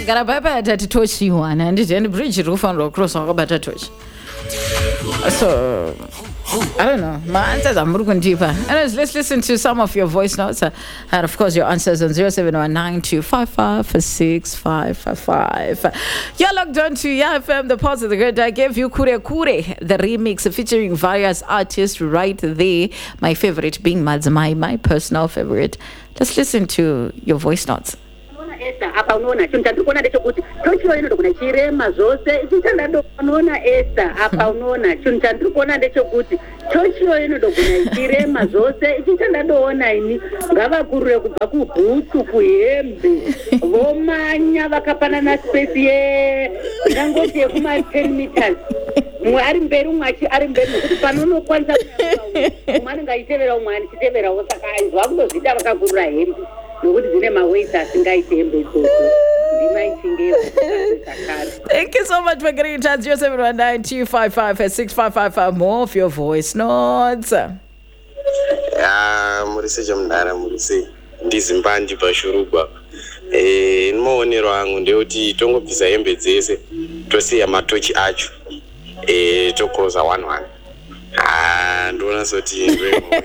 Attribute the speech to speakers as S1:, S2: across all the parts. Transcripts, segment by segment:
S1: kana bhabhata titochiwana handiti bridge riri kufanirwa kucrosswa wakabata tochi. So I don't know. My answers are murukundipa. Anyways, let's listen to some of your voice notes. And of course, your answers on 0719255655. You're logged on to FM, the pulse of the great. I gave you Kure Kure, the remix featuring various artists right there. My favorite being Madzimai, my personal favorite. Let's listen to your voice notes.
S2: Apa unoona chinhu chandikuona ndechekuti tochiwo inodogona chirema zvose chichandadokanoona Esther apa unoona chinhu chandikuona ndechekuti tochiwo inodogona chirema zvose chichandadoona ini ngavakurure kubva kubhutsu kuhembe vomanya vakapanana space ngangoti yekuma 10 meters mumwe ari mberi umwe ari mberi nokuti panonokwanisa umwe anenge achitevera umwe anichiteverawo saka aizwa kundozvita vakakurura hembe nokuti dzine maweights asingaiti hembe idzodzo ndimaichingezi zakare.
S1: Thank you so much for getting in touch. 0719255655. More of your voice notes.
S3: Murise chamudara murise ndizimbandi pashurugwa. Muonero wangu ndekuti tongobvisa hembe dzese tosiya matochi acho tokrosa 1-1. Ndoona soti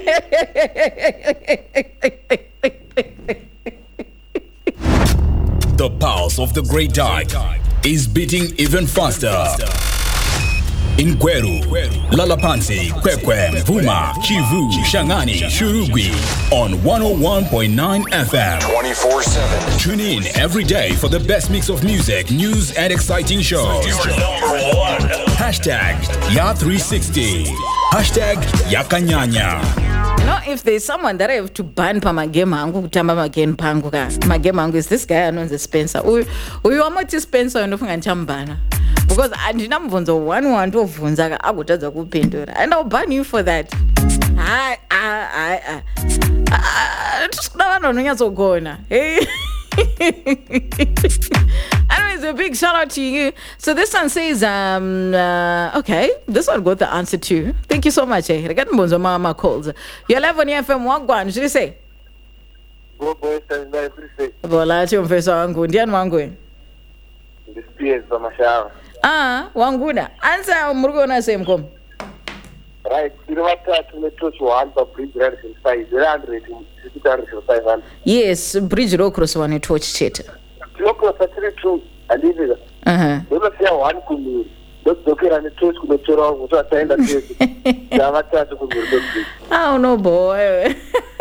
S4: The pulse of the great dike is beating even faster. In Gweru, Lalapansi, Kwekwe, Mvuma, Kivu, Shangani, Shurugwi on 101.9 FM.
S5: 24/7.
S4: Tune in every day for the best mix of music, news, and exciting shows.
S5: Your number one.
S4: Hashtag Ya360. Hashtag Yakanyanya.
S1: You know, if there's someone that I have to ban pa magame angu kutamba magame pangu ka magame angu is this guy anonzi Spencer. Uyu wamoti Spencer unofunga ndichambana because andina mubvunzo 1 ndovhunza ka agotadza kupindura and I'll ban you for that. Tisikuda vanhu vanonyatsogona. Hey. Anyways, a big shout out to you. So this one says, okay, this one got the answer too. Thank you so much. Regat mbonzo mama calls. You're live on FM Wagwan. Should you say?
S3: Go boys, stand by, please say.
S1: Bola chi mfesa wangu. Ndiani wangu?
S3: This PS for Mashawa.
S1: Wanguna. Answer murugona same kom.
S3: Right, to metros 1 per bridge radical size, 500.
S1: Yes, bridge row cross one torch chat.
S3: Local facility and leave it. Don't say 1 could don't look at the torch could be wrong, so I tell that
S1: oh no, boy.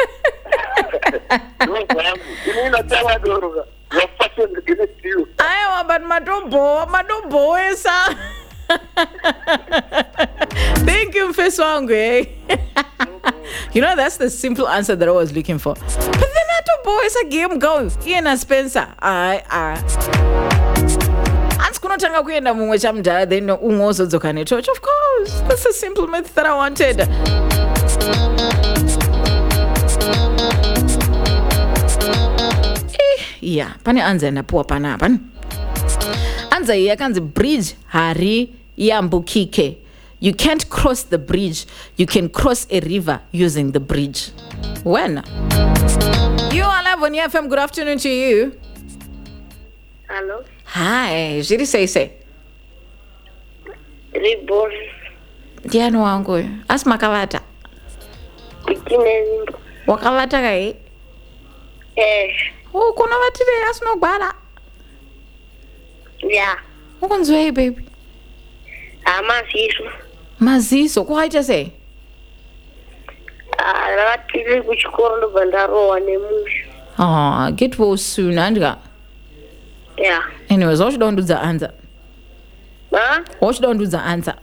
S1: I am but Madobo, sir. Thank you, Feswangwe. You know, that's the simple answer that I was looking for. But then that boy is a game go. Ian and Spencer. Anskunotanga kuenda mumwe chamdala then ungozo dzokane church. Of course. That's a simple myth that I wanted. Yeah, pane anza ndapuwa panapa. Anza yakanzi bridge hari yambukike. You can't cross the bridge. You can cross a river using the bridge. When? You are live on FM. Good afternoon to you.
S2: Hello.
S1: Hi. Jiri say.
S2: Reborn.
S1: Diani wangu. Asma kavata.
S2: Kukinezimbo.
S1: Wakavata kai? Oh, kuna vatire asno gbala.
S2: Yeah.
S1: Ukonzwei baby. Maziso kwaita sei?
S2: Vatiri kuchikoro ndobva ndarohwa nemusha.
S1: Get well soon andika.
S2: Yeah.
S1: Anyways, wachida kundudza answer. Wachida kundudza answer.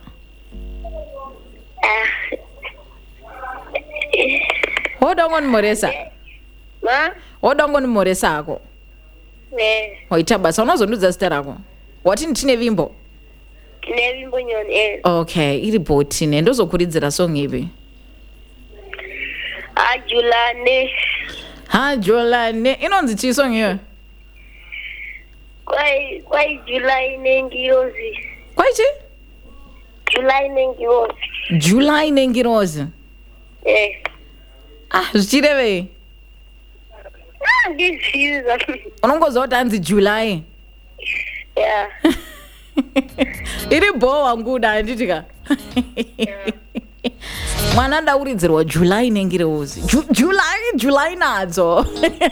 S1: Woda ngonimoresa. Woda ngonimoresa ako. Waita basa unozondudza zita rako. Watini tine vimbo?
S2: Tine vimbo nyoni.
S1: Okay, iri botine ndozokuridzira song ipi. Hajolane. Inonzi chi song iyo?
S2: Kwai July nengiyozi.
S1: Kwai chi?
S2: July nengiyozi.
S1: July nengirozi. Zvichireve.
S2: Ndizviza.
S1: Unongoziva kuti hanzi July.
S6: Yeah.
S1: iri bowa nguda handitika mwana ndauridzirwa July inenge iri uzi July nadzo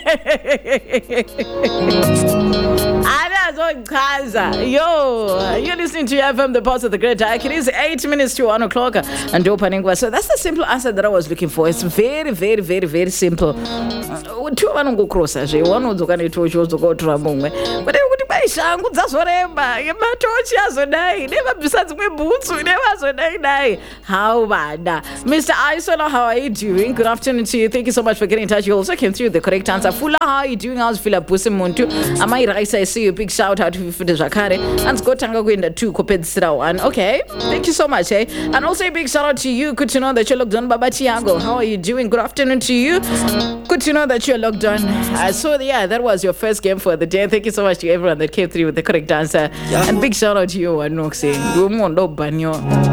S1: anazochaza you're listening to FM, the pulse of the great dark. It is 8 minutes to 1 o'clock and opening. So that's the simple answer that I was looking for. It's very, very, very, very simple. Two vanongocrossa zve wanodzoka netochi wodzoka mumwe but kuti kwai shangu dzazoremba matochi azodai nevabvisa dzimwe bhutsu nevazodai how vada. Mr. Isola, how are you doing? Good afternoon to you. Thank you so much for getting in touch. You also came through with the correct answer. Fula, how are you doing? How's Fila Pusi Muntu? Amai Raisa, I see you. Big shout out to Zakare. And go tanga go in the 2 koped one. Okay, thank you so much. And also a big shout out to you. Good to know that you're logged on. Baba Tiago, how are you doing? Good afternoon to you. Good to know that you're logged on. So that was your first game for the day. Thank you so much to everyone that came through with the correct answer. And big shout out to you, Anoxi.